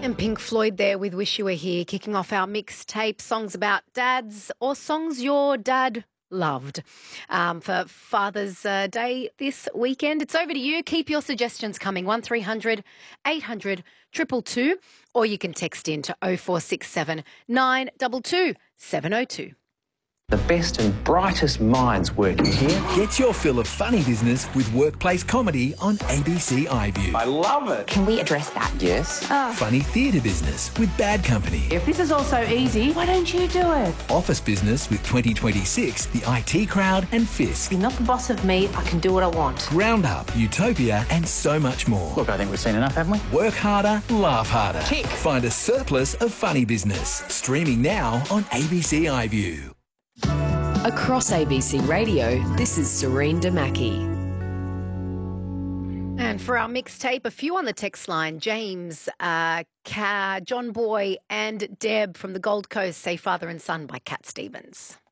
And Pink Floyd there with Wish You Were Here, kicking off our mixtape, songs about dads or songs your dad loved for Father's Day this weekend. It's over to you. Keep your suggestions coming, 1300 800 222, or you can text in to 0467 922 702. The best and brightest minds working here. Get your fill of funny business with workplace comedy on ABC iView. I love it. Can we address that? Yes. Funny theatre business with Bad Company. If this is all so easy, why don't you do it? Office business with 2026, the IT Crowd and Fisk. You're not the boss of me. I can do what I want. Roundup, Utopia and so much more. Look, I think we've seen enough, haven't we? Work harder, laugh harder. Tick. Find a surplus of funny business. Streaming now on ABC iView. Across ABC Radio, this is Serene Damaki. And for our mixtape, a few on the text line. James, John Boy and Deb from the Gold Coast say Father and Son by Cat Stevens.